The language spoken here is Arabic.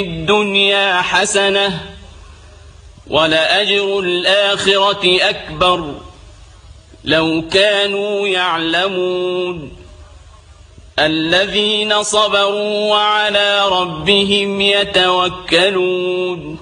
الدنيا حسنة ولأجر الآخرة أكبر لو كانوا يعلمون الذين صبروا وعلى ربهم يتوكلون